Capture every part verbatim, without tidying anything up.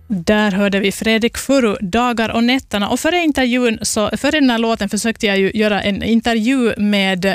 Där hörde vi Fredrik Furu, Dagar och nätterna. Och före intervjun, så, före den här låten försökte jag ju göra en intervju med,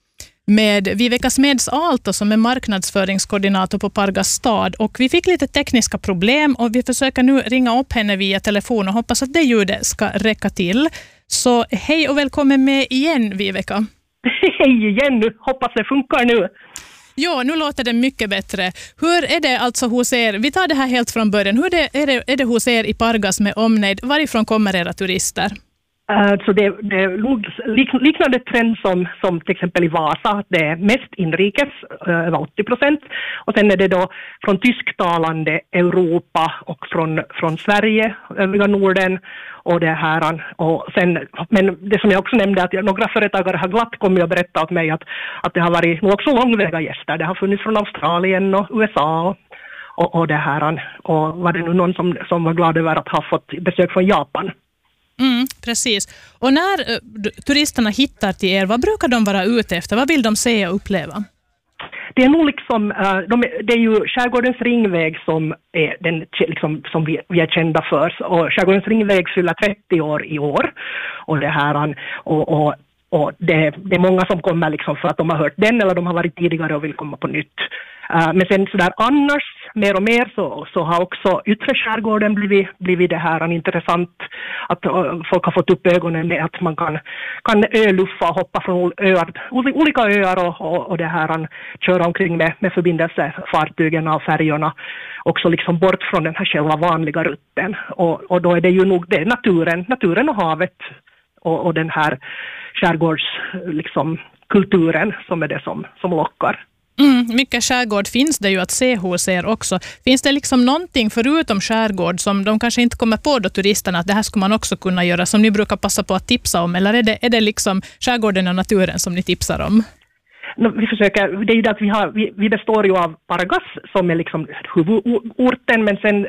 med Viveka Smeds Aalto som är marknadsföringskoordinator på Pargas stad. Och vi fick lite tekniska problem och vi försöker nu ringa upp henne via telefon och hoppas att det ljudet ska räcka till. Så hej och välkommen med igen, Viveka. Hej igen, hoppas det funkar nu. Ja, nu låter det mycket bättre. Hur är det alltså hos er? Vi tar det här helt från början. Hur är det, är det, är det hos er i Pargas med omnejd? Varifrån kommer era turister? Uh, så det, det är lik, liknande trend som, som till exempel i Vasa. Det är mest inrikes, uh, över åttio procent. Och sen är det då från tysktalande Europa och från, från Sverige, övriga Norden. Och det här, och sen, men det som jag också nämnde, att några företagare har glatt kommit och berättat åt mig att, att det har varit nog också långväga gäster. Det har funnits från Australien och U S A och, och, och det här. Och var det nu någon som, som var glad över att ha fått besök från Japan. Mm, precis. Och när uh, turisterna hittar till er, vad brukar de vara ute efter? Vad vill de se och uppleva? Det är nog liksom, uh, de, det är ju Skärgårdens ringväg som är den liksom, som vi, vi är kända för. Och Skärgårdens ringväg fyller trettio år i år. Och det här, och, och, och det, det är många som kommer liksom för att de har hört den eller de har varit tidigare och vill komma på nytt. Uh, men sen sådär annars, mer och mer så, så har också yttre skärgården blivit, blivit det här intressant. Att uh, folk har fått upp ögonen med att man kan, kan öluffa och hoppa från öar, olika öar och, och, och det här, köra omkring med, med förbindelsefartygen och färjorna. Också liksom bort från den här själva vanliga rutten. Och, och då är det ju nog det, naturen, naturen och havet och, och den här skärgårds liksom, kulturen som är det som, som lockar. Mm, mycket skärgård finns det ju att se hos er också. Finns det liksom någonting förutom skärgård som de kanske inte kommer på då, turisterna, att det här skulle man också kunna göra, som ni brukar passa på att tipsa om? Eller är det, är det liksom skärgården och naturen som ni tipsar om? No, vi försöker, det är ju det att vi, har, vi, vi består ju av Pargas som är liksom huvudorten, men sen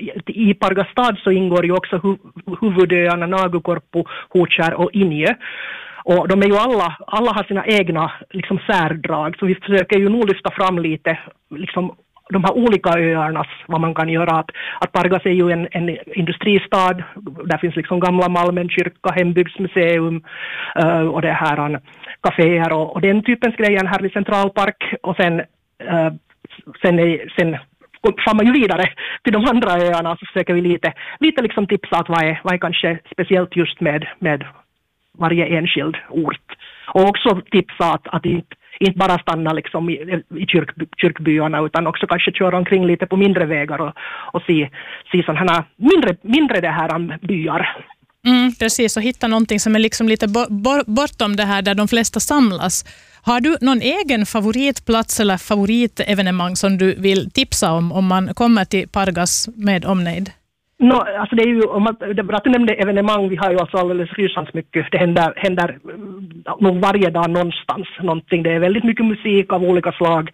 i Pargas stad så ingår ju också hu, huvudöarna Nagukorpu, Hotskär och Injö. Och de är ju alla, alla har sina egna liksom särdrag, så vi försöker ju nog lyfta fram lite liksom de här olika öarnas, vad man kan göra. Att, att Pargas är ju en, en industristad, där finns liksom gamla Malmen kyrka, hembygdsmuseum uh, och det här kaféer och, och den typens grejer, en härlig centralpark. Och sen, uh, sen, är, sen får man ju vidare till de andra öarna, så försöker vi lite, lite liksom tipsa att vad är, vad är kanske speciellt just med, med varje enskild ort. Och också tipsa att, att inte, inte bara stanna liksom i, i kyrk, kyrkbyarna, utan också kanske köra omkring lite på mindre vägar och, och se, se sådana här mindre, mindre det här byar. Mm, precis, och hitta någonting som är liksom lite bo, bo, bortom det här där de flesta samlas. Har du någon egen favoritplats eller favoritevenemang som du vill tipsa om om man kommer till Pargas med omnejd? No, alltså det är ju, om man, det är bra att du nämnde evenemang, vi har ju alltså alldeles rysans mycket, det händer, händer nog varje dag någonstans någonting, det är väldigt mycket musik av olika slag,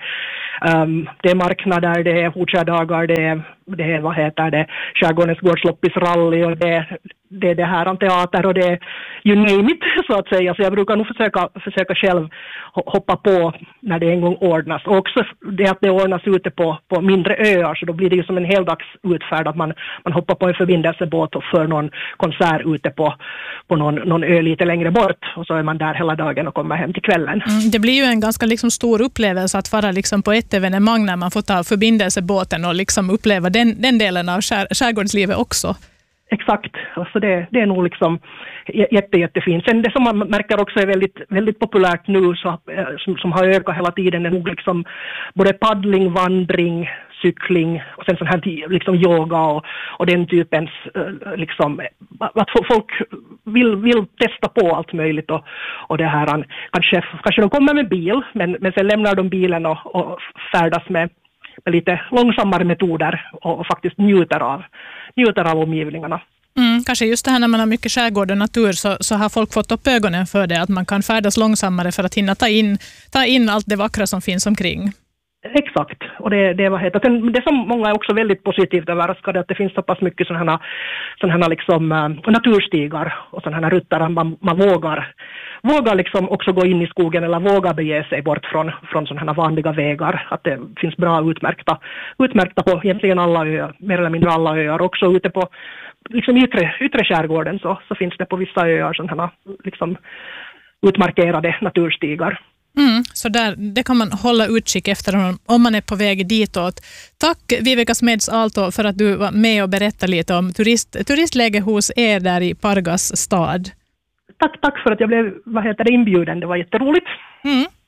um, det är marknader, det är Hotskärdagar, det är, det är, vad heter det, Skärgårdens gårdsloppis-rally och det, det är det här om teater och det är you name it, så att säga, så jag brukar nog försöka, försöka själv hoppa på när det en gång ordnas, och också det att det ordnas ute på, på mindre öar, så då blir det ju som en heldags utfärd att man, man hoppar på en förbindelsebåt och för någon konsert ute på, på någon, någon ö lite längre bort, och så är man där hela dagen och kommer hem till kvällen. Mm, det blir ju en ganska liksom stor upplevelse att vara liksom på ett evenemang när man får ta förbindelsebåten och liksom uppleva den, den delen av skär, skärgårdslivet också. Exakt, alltså det, det är nog liksom jätte, jättefint. Sen det som man märker också är väldigt, väldigt populärt nu, så, som, som har ökat hela tiden, är nog liksom både paddling, vandring, cykling och sen sån här liksom yoga och, och den typens liksom, att folk vill, vill testa på allt möjligt och, och det här, kanske, kanske de kommer med bil, men, men sen lämnar de bilen och, och färdas med, med lite långsammare metoder och, och faktiskt njuter av, njuter av omgivningarna. Mm, kanske just det här när man har mycket skärgård och natur, så, så har folk fått upp ögonen för det, att man kan färdas långsammare för att hinna ta in, ta in allt det vackra som finns omkring. Exakt, och det, det, vad heter, sen, det som många är också väldigt positivt överraskade att det finns så pass mycket sådana här, sådana här liksom, uh, naturstigar och sådana här rutter man, man vågar, vågar liksom också gå in i skogen eller vågar bege sig bort från, från sådana här vanliga vägar. Att det finns bra utmärkta, utmärkta på egentligen alla öar, mer eller mindre alla öar. Också ute på liksom yttre, yttre skärgården så, så finns det på vissa öar sådana här liksom utmarkerade naturstigar. Mm, så där, det kan man hålla utkik efter om man är på väg ditåt. Tack Viveka Smeds Aalto för att du var med och berättade lite om turist, turistläge hos er där i Pargas stad. Tack, tack för att jag blev vad heter det, inbjuden. Det var jätteroligt. Mm.